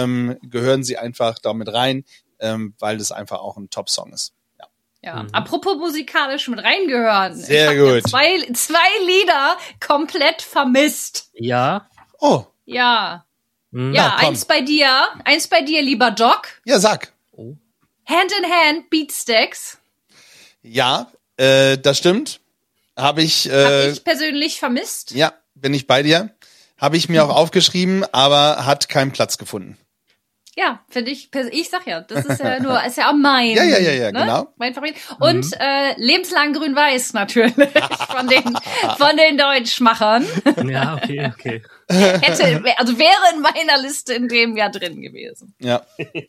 gehören sie einfach damit rein, weil das einfach auch ein Top-Song ist. Ja, apropos musikalisch mit reingehören. Sehr gut. Ja zwei Lieder komplett vermisst. Ja. Oh. Ja. Na, eins bei dir, lieber Doc. Ja, sag. Oh. Hand in Hand, Beatsteaks. Ja, das stimmt. Habe ich persönlich vermisst. Ja, bin ich bei dir. Habe ich mir auch aufgeschrieben, aber hat keinen Platz gefunden. Ja, finde ich sag ja, das ist ja auch mein. Ja, ne? Genau. Mein Favorit. Und lebenslang grün-weiß natürlich von den Deutschmachern. Ja, okay. Wäre in meiner Liste in dem Jahr drin gewesen. Ja.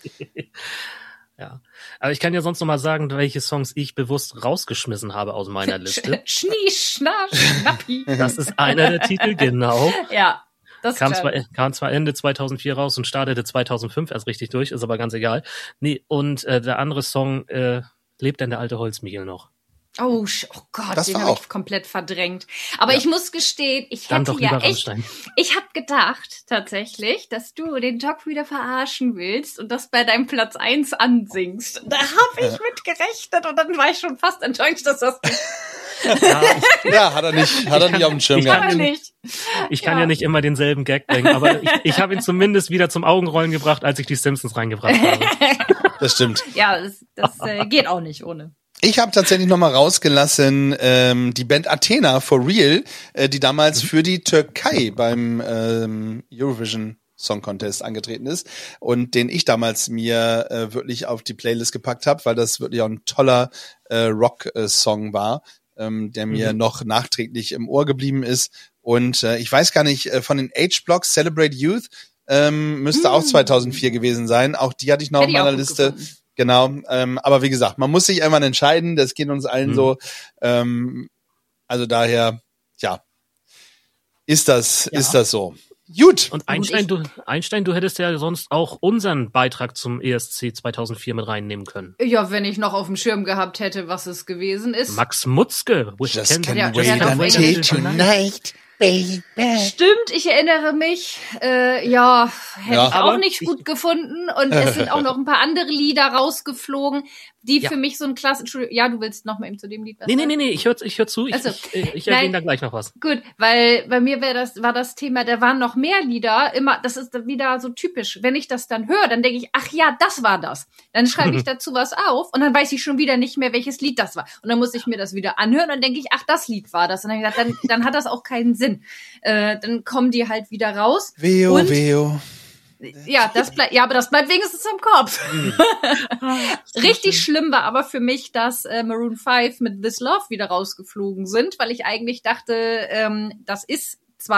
Ja. Aber ich kann ja sonst noch mal sagen, welche Songs ich bewusst rausgeschmissen habe aus meiner Liste. Schnie, schna, schnappi. Das ist einer der Titel, genau. Ja. Das kam zwar Ende 2004 raus und startete 2005 erst richtig durch, ist aber ganz egal. Nee, und der andere Song, lebt denn der alte Holzmichel noch? Oh Gott, den habe ich komplett verdrängt. Aber ich muss gestehen, ich habe gedacht tatsächlich, dass du den Doc wieder verarschen willst und das bei deinem Platz 1 ansingst. Da habe ich mit gerechnet und dann war ich schon fast enttäuscht, dass das nicht... Hat er nicht auf dem Schirm gehabt. Ich kann ja nicht immer denselben Gag bringen, aber ich habe ihn zumindest wieder zum Augenrollen gebracht, als ich die Simpsons reingebracht habe. Das stimmt. Ja, das geht auch nicht ohne. Ich habe tatsächlich noch mal rausgelassen die Band Athena for Real, die damals für die Türkei beim Eurovision Song Contest angetreten ist und den ich damals mir wirklich auf die Playlist gepackt habe, weil das wirklich auch ein toller Rock-Song war, der mir noch nachträglich im Ohr geblieben ist. Und ich weiß gar nicht, von den H-Blocks Celebrate Youth müsste auch 2004 gewesen sein. Auch die hatte ich noch auf meiner Liste. Gefunden. Genau, aber wie gesagt, man muss sich irgendwann entscheiden, das geht uns allen so. Also daher, ist das so. Gut. Und Einstein, du hättest ja sonst auch unseren Beitrag zum ESC 2004 mit reinnehmen können. Ja, wenn ich noch auf dem Schirm gehabt hätte, was es gewesen ist. Max Mutzke. Just can wait until tonight. Baby. Stimmt, ich erinnere mich. Hätte ich auch nicht gut gefunden. Und es sind auch noch ein paar andere Lieder rausgeflogen, die für mich so ein Entschuldigung, du willst noch mal eben zu dem Lied was sagen? Nee, ich hör zu. Ich erwähne da gleich noch was. Gut, weil bei mir war das Thema, da waren noch mehr Lieder. Immer, das ist wieder so typisch. Wenn ich das dann höre, dann denke ich, ach ja, das war das. Dann schreibe ich dazu was auf und dann weiß ich schon wieder nicht mehr, welches Lied das war. Und dann muss ich mir das wieder anhören und dann denke ich, ach, das Lied war das. Und dann habe ich gesagt, dann hat das auch keinen Sinn. Dann kommen die halt wieder raus. Weo. Ja, aber das bleibt wenigstens im Kopf. Richtig schlimm war aber für mich, dass Maroon 5 mit This Love wieder rausgeflogen sind, weil ich eigentlich dachte, das ist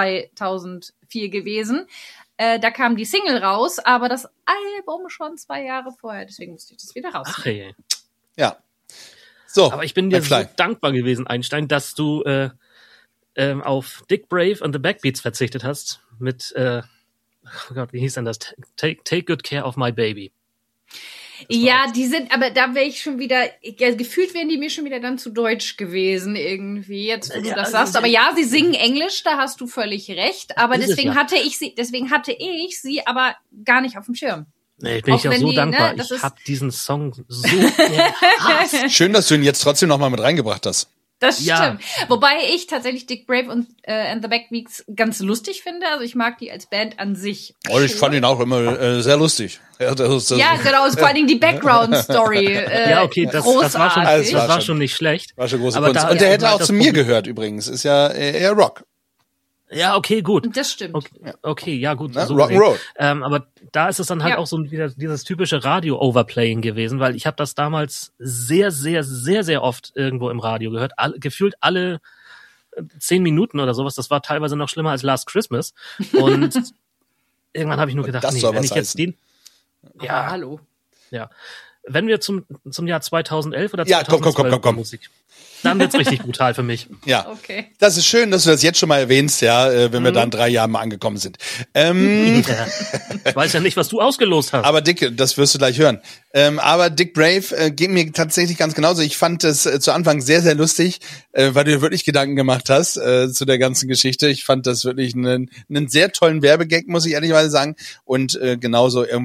2004 gewesen. Da kam die Single raus, aber das Album schon 2 Jahre vorher, deswegen musste ich das wieder raus. Ach hey. Ja. So. Aber ich bin dir so dankbar gewesen, Einstein, dass du auf Dick Brave and the Backbeats verzichtet hast mit oh Gott, wie hieß denn das? Take Good Care of My Baby. Ja, die sind, aber da wäre ich schon wieder, gefühlt wären die mir schon wieder dann zu deutsch gewesen irgendwie, jetzt wo du das sagst. Aber ja, sie singen Englisch, da hast du völlig recht. Aber deswegen hatte ich sie aber gar nicht auf dem Schirm. Nee, bin ich auch so dankbar. Ich habe diesen Song so gehasst. Schön, dass du ihn jetzt trotzdem noch mal mit reingebracht hast. Das stimmt. Ja. Wobei ich tatsächlich Dick Brave und the Backbeats ganz lustig finde. Also ich mag die als Band an sich. Oh, ich fand ihn auch immer sehr lustig. Ja, genau, vor allen Dingen die Background-Story. Ja, okay, das war schon nicht schlecht. War schon große Kunst. Und der hätte auch zu mir gehört übrigens. Ist ja eher Rock. Ja, okay, gut. Das stimmt. Okay, ja, gut. So Rock'n'Roll. Aber da ist es dann halt auch so wieder dieses typische Radio-Overplaying gewesen, weil ich habe das damals sehr, sehr, sehr, sehr oft irgendwo im Radio gehört. Gefühlt alle 10 Minuten oder sowas. Das war teilweise noch schlimmer als Last Christmas. Und irgendwann habe ich nur gedacht, wenn ich jetzt den... Ja, hallo. Ja. Wenn wir zum Jahr 2011 oder 2012 komm. Musik, dann wird's richtig brutal für mich. Ja, okay. Das ist schön, dass du das jetzt schon mal erwähnst, wenn wir da in 3 Jahren mal angekommen sind. Ich weiß ja nicht, was du ausgelost hast. Aber Dick, das wirst du gleich hören. Aber Dick Brave geht mir tatsächlich ganz genauso. Ich fand es zu Anfang sehr, sehr lustig, weil du dir wirklich Gedanken gemacht hast zu der ganzen Geschichte. Ich fand das wirklich einen sehr tollen Werbegag, muss ich ehrlicherweise sagen. Und genauso